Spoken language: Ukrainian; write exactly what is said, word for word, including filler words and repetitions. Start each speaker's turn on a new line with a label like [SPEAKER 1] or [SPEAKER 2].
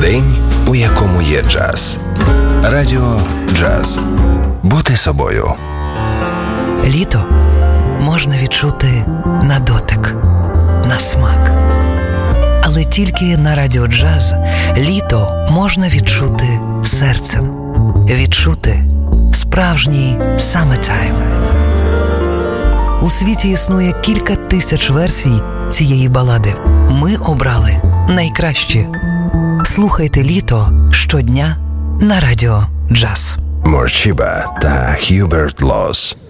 [SPEAKER 1] День, у якому є джаз. Радіо Джаз. Бути собою.
[SPEAKER 2] Літо можна відчути на дотик, на смак. Але тільки на Радіо Джаз літо можна відчути серцем. Відчути справжній summertime. У світі існує кілька тисяч версій цієї балади. Ми обрали найкращі. Слухайте літо щодня на Радіо Джаз.
[SPEAKER 1] Морчіба та Х'юберт Лос.